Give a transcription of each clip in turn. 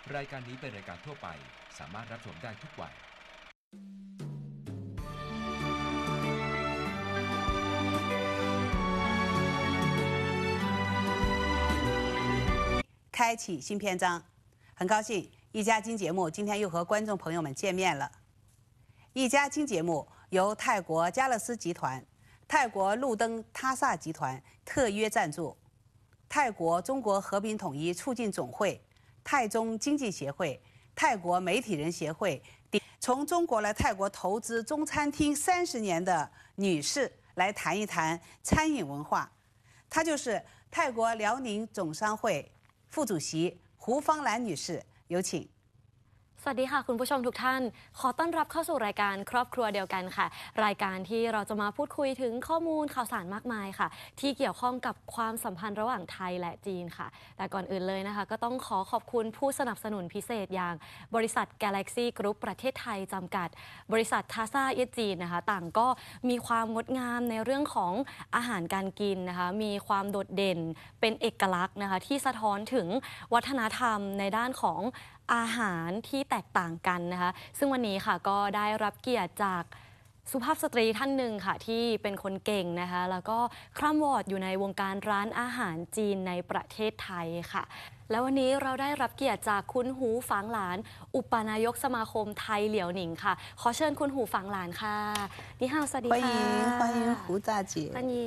รายการนี้เป็นรายการทั่วไปสามารถรับชมได้ทุกวัย开启新篇章，很高兴一家金节目今天又和观众朋友们见面了。一家金节目由泰国加勒斯集团、泰国路灯他萨集团特约赞助，泰国中国和平统一促进总会、泰中经济协会、泰国媒体人协会从中国来泰国投资中餐厅30年的女士来谈一谈餐饮文化。她就是泰国辽宁总商会副主席胡芳兰女士，有请。 สวัสดีค่ะคุณผู้ชมทุกท่านขอต้อนรับเข้าสู่รายการครอบครัวเดียวกันค่ะรายการที่เราจะมาพูดคุยถึงข้อมูลข่าวสารมากมายค่ะที่เกี่ยวข้องกับความสัมพันธ์ระหว่างไทยและจีนค่ะแต่ก่อนอื่นเลยนะคะก็ต้องขอบคุณผู้สนับสนุนพิเศษอย่างบริษัท Galaxy Group ประเทศไทยจำกัดบริษัททาซ่าเอียจีนนะคะต่างก็มีความงดงามในเรื่องของอาหารการกินนะคะมีความโดดเด่นเป็นเอกลักษณ์นะคะที่สะท้อนถึงวัฒนธรรมในด้านของอาหารที่แตกต่างกันนะคะซึ่งวันนี้ค่ะก็ได้รับเกียรติจากสุภาพสตรีท่านหนึ่งค่ะที่เป็นคนเก่งนะคะแล้วก็คร่ำวอดอยู่ในวงการร้านอาหารจีนในประเทศไทยค่ะแล้ววันนี้เราได้รับเกียรติจากคุณหูฝางหลานอุปนายกสมาคมไทยเหลียวหนิงค่ะขอเชิญคุณหูฝางหลานค่ะนี่ฮาวสวัสดีค่ะ欢迎胡大姐欢迎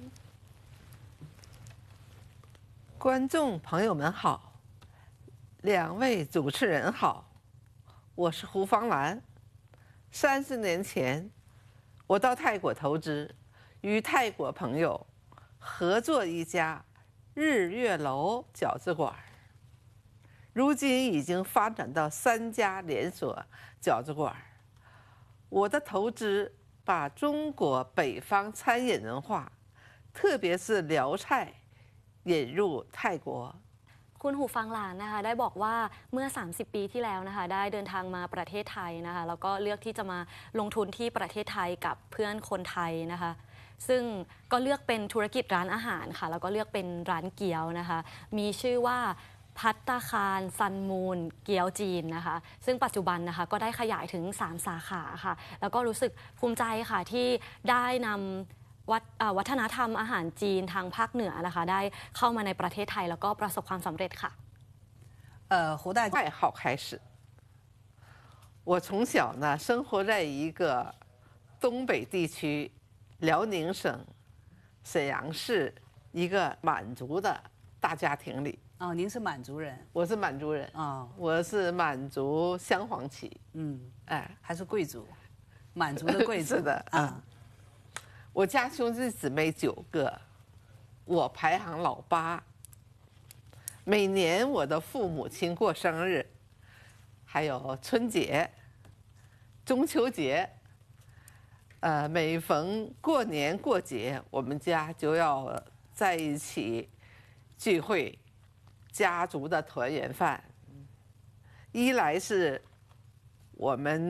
观众朋友们好2位主持人好，我是胡芳兰。30年前，我到泰国投资，与泰国朋友合作一家日月楼饺子馆，如今已经发展到3家连锁饺子馆。我的投资把中国北方餐饮文化，特别是辽菜，引入泰国。 คุณหูฟังหลานนะคะได้บอกว่าเมื่อ30ปีที่แล้วนะคะได้เดินทางมาประเทศไทยนะคะแล้วก็เลือกที่จะมาลงทุนที่ประเทศไทยกับเพื่อนคนไทยนะคะซึ่งก็เลือกเป็นธุรกิจร้านอาหารค่ะแล้วก็เลือกเป็นร้านเกี๊ยวนะคะมีชื่อว่าภัตตาคารซันมูนเกี๊ยวจีนนะคะซึ่งปัจจุบันนะคะก็ได้ขยายถึง3สาขาค่ะแล้วก็รู้สึกภูมิใจค่ะที่ได้นำวัฒนธรรมอาหารจีนทางภาคเหนือนะคะได้เข้ามาในประเทศไทยแล้วก็ประสบความสำเร็จค่ะ胡大姐爱好开始，我从小呢生活在一个东北地区辽宁省沈阳市一个满族的大家庭里。 哦，您是满族人？ 我是满族人。哦，我是满族镶黄旗。哎， 还是贵族，满族的贵族。 是的，我家兄弟姊妹9个，我排行老8。每年我的父母亲过生日，还有春节、中秋节，每逢过年过节，我们家就要在一起聚会，家族的团圆饭。一来是我们